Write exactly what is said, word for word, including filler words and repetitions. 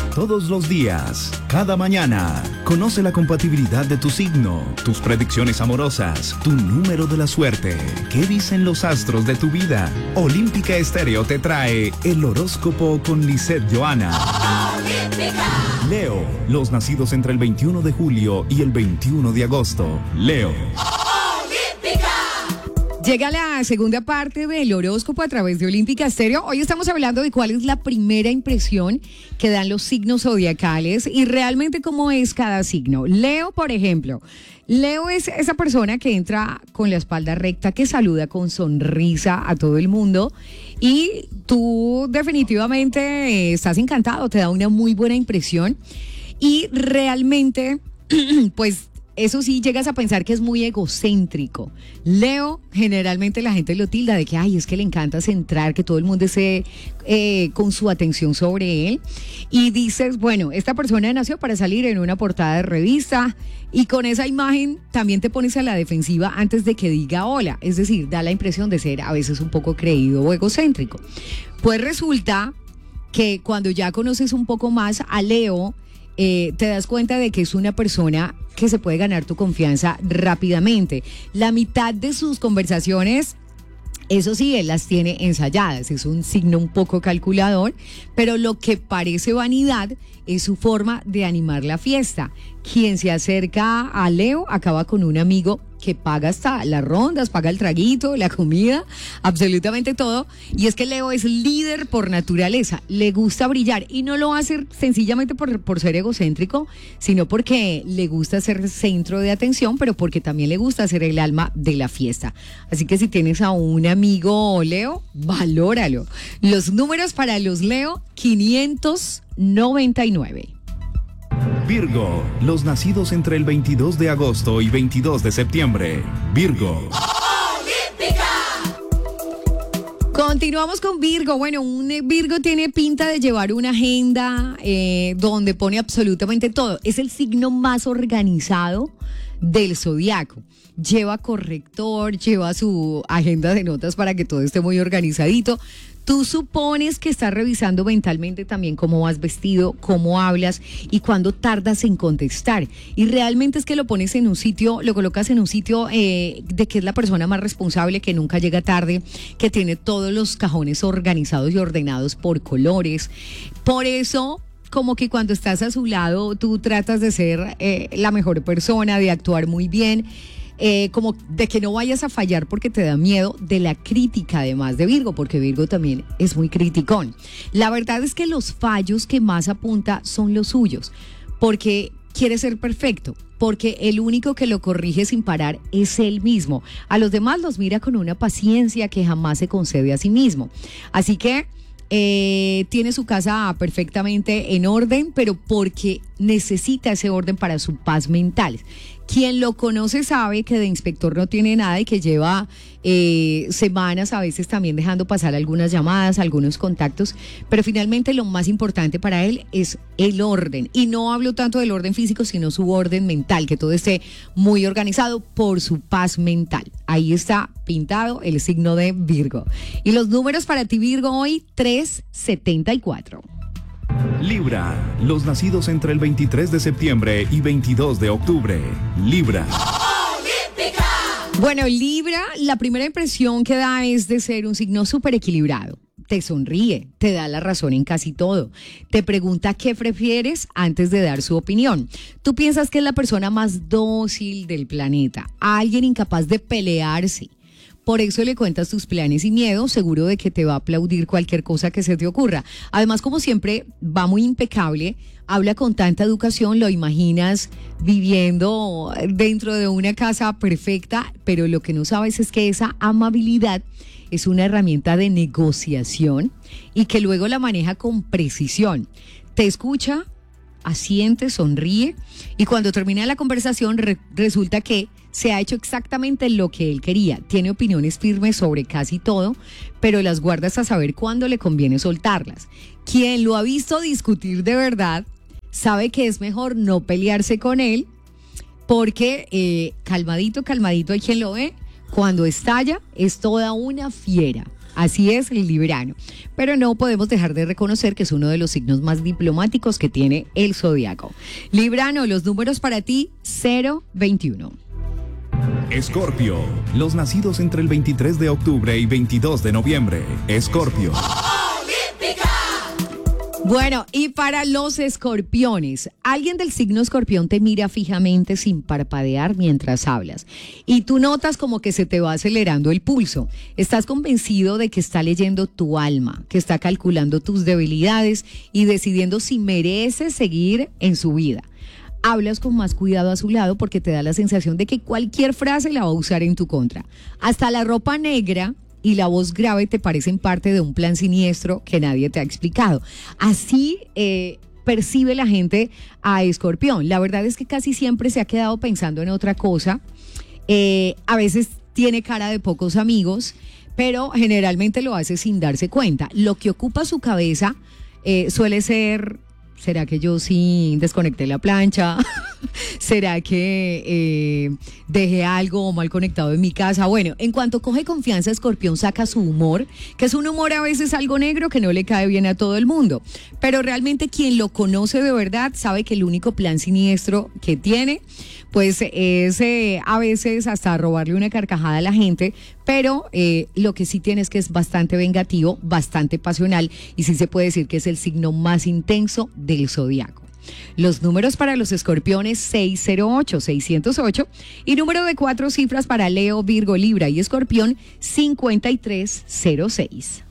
Todos los días, cada mañana, conoce la compatibilidad de tu signo, tus predicciones amorosas, tu número de la suerte. ¿Qué dicen los astros de tu vida? Olímpica Estéreo te trae el horóscopo con Lisette Johanna. ¡Olímpica! Leo, los nacidos entre el veintiuno de julio y el veintiuno de agosto. Leo. Llega la segunda parte del horóscopo a través de Olímpica Estéreo. Hoy estamos hablando de cuál es la primera impresión que dan los signos zodiacales y realmente cómo es cada signo. Leo, por ejemplo. Leo es esa persona que entra con la espalda recta, que saluda con sonrisa a todo el mundo y tú definitivamente estás encantado, te da una muy buena impresión y realmente, pues, eso sí, llegas a pensar que es muy egocéntrico. Leo, generalmente la gente lo tilda de que, ay, es que le encanta centrar, que todo el mundo esté eh, con su atención sobre él. Y dices, bueno, esta persona nació para salir en una portada de revista y con esa imagen también te pones a la defensiva antes de que diga hola. Es decir, da la impresión de ser a veces un poco creído o egocéntrico. Pues resulta que cuando ya conoces un poco más a Leo, Eh, te das cuenta de que es una persona que se puede ganar tu confianza rápidamente. La mitad de sus conversaciones, eso sí, él las tiene ensayadas, es un signo un poco calculador, pero lo que parece vanidad es su forma de animar la fiesta. Quien se acerca a Leo acaba con un amigo que paga hasta las rondas, paga el traguito, la comida, absolutamente todo. Y es que Leo es líder por naturaleza, le gusta brillar y no lo hace sencillamente por, por ser egocéntrico, sino porque le gusta ser centro de atención, pero porque también le gusta ser el alma de la fiesta. Así que si tienes a un amigo Leo, valóralo. Los números para los Leo, quinientos noventa y nueve. Virgo, los nacidos entre el veintidós de agosto y veintidós de septiembre. Virgo. Continuamos con Virgo. Bueno, un Virgo tiene pinta de llevar una agenda eh, donde pone absolutamente todo. Es el signo más organizado del zodiaco. Lleva corrector, lleva su agenda de notas para que todo esté muy organizadito. Tú supones que estás revisando mentalmente también cómo vas vestido, cómo hablas y cuándo tardas en contestar. Y realmente es que lo pones en un sitio, lo colocas en un sitio eh, de que es la persona más responsable, que nunca llega tarde, que tiene todos los cajones organizados y ordenados por colores. Por eso, como que cuando estás a su lado, tú tratas de ser eh, la mejor persona, de actuar muy bien. Eh, como de que no vayas a fallar porque te da miedo de la crítica además de Virgo, porque Virgo también es muy criticón. La verdad es que los fallos que más apunta son los suyos, porque quiere ser perfecto, porque el único que lo corrige sin parar es él mismo. A los demás los mira con una paciencia que jamás se concede a sí mismo. Así que Eh, tiene su casa perfectamente en orden, pero porque necesita ese orden para su paz mental. Quien lo conoce sabe que de inspector no tiene nada y que lleva eh, semanas a veces también dejando pasar algunas llamadas, algunos contactos, pero finalmente lo más importante para él es el orden. Y no hablo tanto del orden físico, sino su orden mental, que todo esté muy organizado por su paz mental. Ahí está pintado el signo de Virgo. Y los números para ti, Virgo, hoy, tres setenta y cuatro. Libra, los nacidos entre el veintitrés de septiembre y veintidós de octubre. Libra. Bueno, Libra, la primera impresión que da es de ser un signo súper equilibrado. Te sonríe, te da la razón en casi todo. Te pregunta qué prefieres antes de dar su opinión. Tú piensas que es la persona más dócil del planeta, alguien incapaz de pelearse. Por eso le cuentas tus planes y miedos, seguro de que te va a aplaudir cualquier cosa que se te ocurra. Además, como siempre, va muy impecable, habla con tanta educación, lo imaginas viviendo dentro de una casa perfecta, pero lo que no sabes es que esa amabilidad es una herramienta de negociación y que luego la maneja con precisión. Te escucha, asiente, sonríe y cuando termina la conversación re- resulta que se ha hecho exactamente lo que él quería. Tiene opiniones firmes sobre casi todo, pero las guarda hasta saber cuándo le conviene soltarlas. Quien lo ha visto discutir de verdad sabe que es mejor no pelearse con él porque eh, calmadito, calmadito hay quien lo ve. Cuando estalla es toda una fiera. Así es el librano. Pero no podemos dejar de reconocer que es uno de los signos más diplomáticos que tiene el zodiaco. Librano, los números para ti, cero veintiuno. Escorpio, los nacidos entre el veintitrés de octubre y veintidós de noviembre. Escorpio. Bueno, y para los escorpiones, alguien del signo escorpión te mira fijamente sin parpadear mientras hablas y tú notas como que se te va acelerando el pulso. Estás convencido de que está leyendo tu alma, que está calculando tus debilidades y decidiendo si mereces seguir en su vida. Hablas con más cuidado a su lado porque te da la sensación de que cualquier frase la va a usar en tu contra. Hasta la ropa negra y la voz grave te parecen parte de un plan siniestro que nadie te ha explicado. Así eh, percibe la gente a Escorpión. La verdad es que casi siempre se ha quedado pensando en otra cosa. Eh, a veces tiene cara de pocos amigos, pero generalmente lo hace sin darse cuenta. Lo que ocupa su cabeza eh, suele ser... ¿Será que yo sí desconecté la plancha? ¿Será que eh, dejé algo mal conectado en mi casa? Bueno, en cuanto coge confianza, Escorpión saca su humor, que es un humor a veces algo negro que no le cae bien a todo el mundo. Pero realmente quien lo conoce de verdad sabe que el único plan siniestro que tiene, pues es eh, a veces hasta robarle una carcajada a la gente, pero eh, lo que sí tiene es que es bastante vengativo, bastante pasional y sí se puede decir que es el signo más intenso del zodiaco. Los números para los escorpiones seis cero ocho, seiscientos ocho y número de cuatro cifras para Leo, Virgo, Libra y Escorpión cincuenta y tres cero seis.